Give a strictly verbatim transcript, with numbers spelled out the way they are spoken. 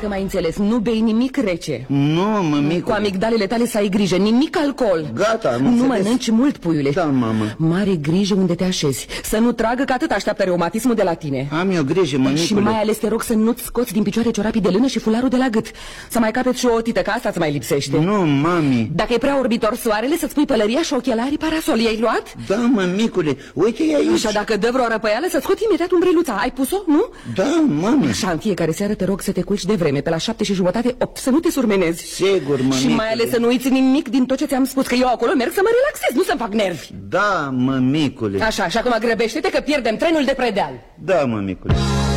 Dacă m-ai înțeles, nu bei nimic rece. Nu, mămicule. Cu amigdalele tale să ai grijă, nimic alcool. Gata, am Nu înțeles. mănânci mult, puiule. Da, mamă. Mare grijă unde te așezi. Să nu tragă, că atât așteaptă reumatismul de la tine. Am eu grijă, mămicule. Și mai ales te rog să nu-ți scoți din picioare ciorapii de lână și fularul de la gât. Să mai capeți și o otită, că asta îți mai lipsește. Nu, mami. Dacă e prea orbitor soarele, să-ți pui pălăria și ochelarii parasol. I-ai luat? Da, mămicule, uite-i aici. Așa, dacă dă vreo răpăială, să scot imediat umbreluța. Ai pus-o, nu? Da, mami. Așa, în fiecare seară te rog să te culci de vreme, pe la șapte și jumătate, opt, să nu te surmenezi. Sigur, mămicule. Și mai ales să nu uiți nimic din tot ce ți-am spus, că eu acolo merg să mă relaxez, nu să-mi fac nervi. Da, mămicule. Așa, și acum grăbește-te că pierdem trenul de predeal. Da, mămicule.